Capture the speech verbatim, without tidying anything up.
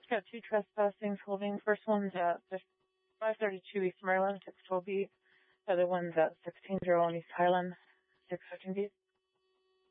Got two trespassings holding. First one's at five thirty-two East Maryland, six twelve B. The other one's at sixteen oh one East Highland, six fifteen B.